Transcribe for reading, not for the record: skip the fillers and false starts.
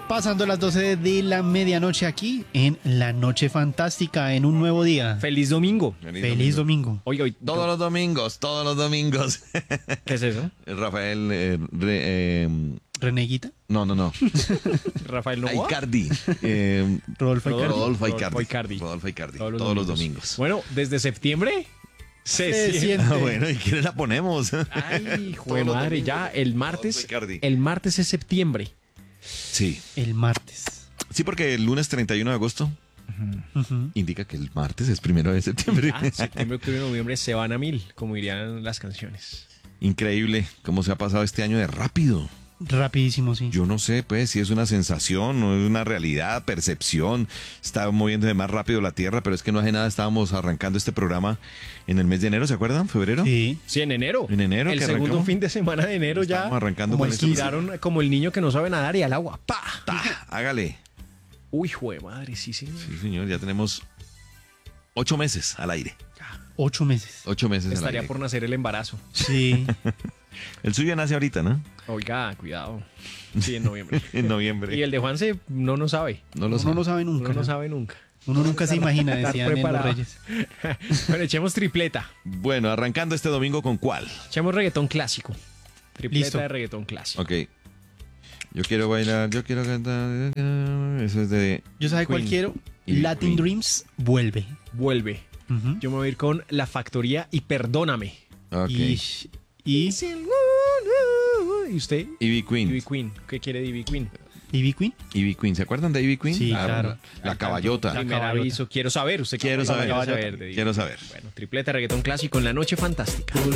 Pasando las 12 de la medianoche aquí en La Noche Fantástica, en un nuevo día. ¡Feliz domingo! Feliz domingo. Oiga, hoy, Todos los domingos. ¿qué es eso? Rafael, ¿Reneguita? no. Rafael Novoa. Icardi. Rodolfo Icardi. Rodolfo Rodolfo Icardi. Icardi. Rodolfo Icardi. Todos los domingos. Bueno, desde septiembre Se siente. siente. Ah, bueno, ¿y quién la ponemos? Ay, Todos jue los madre, domingos. ya el martes. Rodolfo Icardi. El martes es septiembre. Sí. El martes. Sí, porque el lunes 31 de agosto Ujú. indica que el martes es 1 de septiembre. Ah, septiembre, octubre, noviembre se van a 1000, como dirían las canciones. Increíble cómo se ha pasado este año de rápido. Rapidísimo, sí. Yo no sé, pues, si es una sensación o es una realidad, percepción. Está moviéndose más rápido la Tierra, pero es que no hace nada. Estábamos arrancando este programa en el mes de enero, ¿se acuerdan? ¿Febrero? Sí. Sí, en enero. En enero El que segundo arrancamos. fin de semana de enero ya. Estamos arrancando como con esto. tiraron como el niño que no sabe nadar y al agua. ¡Pa! Hágale. Uy, jue madre, sí, señor. Sí, señor, ya tenemos 8 meses al aire. 8 meses. 8 meses al Estaría aire. por nacer el embarazo. Sí. El suyo nace ahorita, ¿no? Oiga, cuidado. Sí, en noviembre. En noviembre. Y el de Juanse no nos sabe. No lo Uno sé. no sabe nunca. Uno no ¿no? sabe nunca. Uno nunca se imagina, Estar decían en Los preparado. Reyes. Bueno, echemos tripleta. Bueno, arrancando este domingo con cuál. Echemos reggaetón clásico. Tripleta Listo. de reggaetón clásico. Ok. Yo quiero bailar, yo quiero cantar. Eso es de. Yo sabe cuál Queen. quiero. Y Latin Queen. Dreams vuelve. Vuelve. Ujú. Yo me voy a ir con La Factoría y Perdóname. Ok. Y ¿Y usted? Ivy Queen. Ivy Queen. ¿Qué quiere de Ivy Queen? Ivy Queen. Ivy Queen. ¿Se acuerdan de Ivy Queen? Sí, claro. La caballota. Primer caballota. aviso. Quiero saber. ¿Usted Quiero qué saber. quiere de Ivy Quiero Queen? saber. Bueno, tripleta de reggaetón clásico en La Noche Fantástica.